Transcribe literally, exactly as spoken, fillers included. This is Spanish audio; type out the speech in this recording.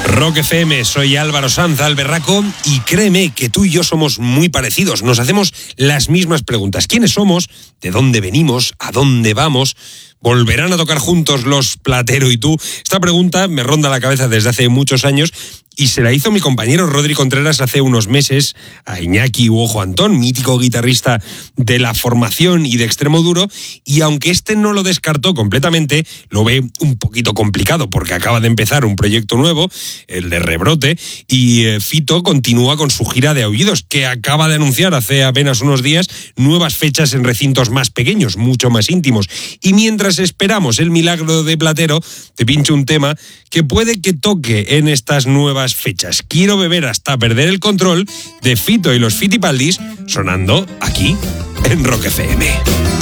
Rock F M, soy Álvaro Sanz, Alberraco, y créeme que tú y yo somos muy parecidos. Nos hacemos las mismas preguntas. ¿Quiénes somos? ¿De dónde venimos? ¿A dónde vamos? ¿Volverán a tocar juntos los Platero y tú? Esta pregunta me ronda la cabeza desde hace muchos años y se la hizo mi compañero Rodri Contreras hace unos meses a Iñaki Uojo Antón, mítico guitarrista de la formación y de Extremo Duro, y aunque este no lo descartó completamente, lo ve un poquito complicado porque acaba de empezar un proyecto nuevo, el de Rebrote, y eh, Fito continúa con su gira de Aullidos, que acaba de anunciar hace apenas unos días nuevas fechas en recintos más pequeños, mucho más íntimos. Y mientras esperamos el milagro de Platero, te pincho un tema que puede que toque en estas nuevas fechas. Quiero beber hasta perder el control, de Fito y los Fitipaldis, sonando aquí en Rock F M.